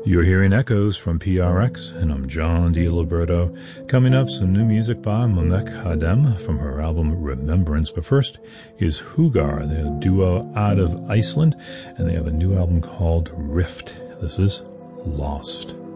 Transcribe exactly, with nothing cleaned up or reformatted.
You're hearing Echoes from P R X, and I'm John DiLiberto. Coming up, some new music by Mehmet Hadem from her album Remembrance. But first is Hugar, they're a duo out of Iceland, and they have a new album called Rift. This is Lost.